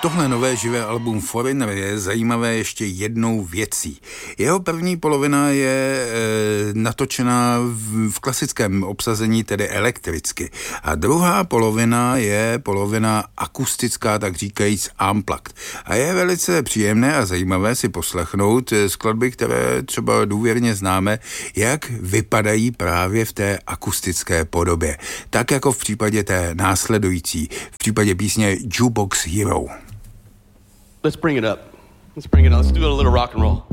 Tohle nové živé album Foreigner je zajímavé ještě jednou věcí. Jeho první polovina je natočená v klasickém obsazení, tedy elektricky. A druhá polovina je polovina akustická, tak říkajíc unplugged. A je velice příjemné a zajímavé si poslechnout skladby, které třeba důvěrně známe, jak vypadají právě v té akustické podobě. Tak jako v případě té následující, v případě písně Jukebox Hero. Let's bring it up. Let's do a little rock and roll.